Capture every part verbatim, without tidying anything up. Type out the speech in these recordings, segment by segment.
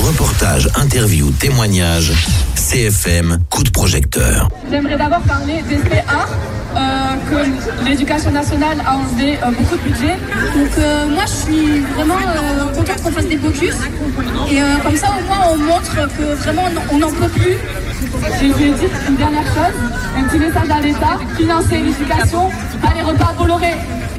Reportages, interviews, témoignages. C F M, coup de projecteur. J'aimerais d'abord parler des C A, euh, que l'éducation nationale a enlevé euh, beaucoup de budget. Donc euh, moi je suis vraiment euh, contente qu'on fasse des blocus. Et euh, comme ça au moins on montre que vraiment on n'en peut plus. Je vais dire une dernière chose, un petit message à l'État, financer l'éducation, pas les repas Bolloré.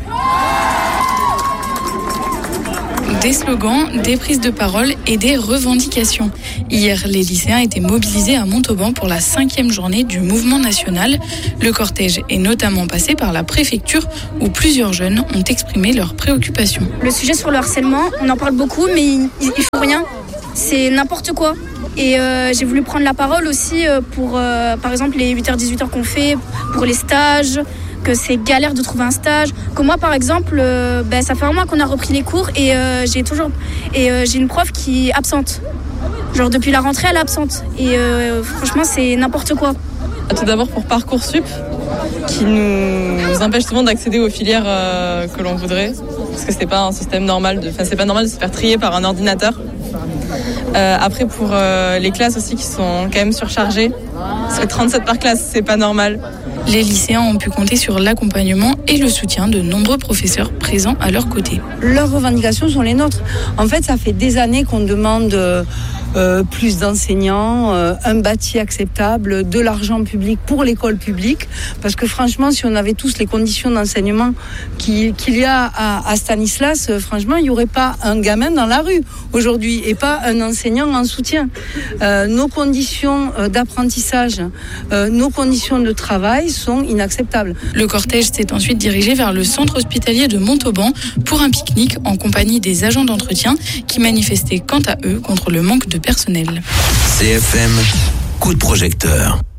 Des slogans, des prises de parole et des revendications. Hier, les lycéens étaient mobilisés à Montauban pour la cinquième journée du mouvement national. Le cortège est notamment passé par la préfecture où plusieurs jeunes ont exprimé leurs préoccupations. Le sujet sur le harcèlement, on en parle beaucoup mais ils, ils font rien. C'est n'importe quoi. Et euh, j'ai voulu prendre la parole aussi pour, euh, par exemple, les huit heures dix-huit heures qu'on fait, pour les stages, que c'est galère de trouver un stage. Que moi, par exemple, euh, ben, ça fait un mois qu'on a repris les cours et euh, j'ai toujours et euh, j'ai une prof qui est absente. Genre depuis la rentrée, elle est absente. Et euh, franchement, c'est n'importe quoi. Tout d'abord pour Parcoursup, qui nous empêche souvent d'accéder aux filières euh, que l'on voudrait, parce que c'est pas un système normal. De, enfin, c'est pas normal de se faire trier par un ordinateur. Euh, après pour euh, les classes aussi qui sont quand même surchargées, parce que trente-sept par classe, c'est pas normal. Les lycéens ont pu compter sur l'accompagnement et le soutien de nombreux professeurs présents à leur côté. Leurs revendications sont les nôtres. En fait, ça fait des années qu'on demande euh, euh, plus d'enseignants, euh, un bâti acceptable, de l'argent public pour l'école publique. Parce que franchement, si on avait tous les conditions d'enseignement qu'il, qu'il y a à, à Stanislas, euh, franchement, il n'y aurait pas un gamin dans la rue aujourd'hui et pas un enseignant en soutien. Euh, nos conditions euh, d'apprentissage, euh, nos conditions de travail sont inacceptables. Le cortège s'est ensuite dirigé vers le centre hospitalier de Montauban pour un pique-nique en compagnie des agents d'entretien qui manifestaient quant à eux contre le manque de personnel. C F M, coup de projecteur.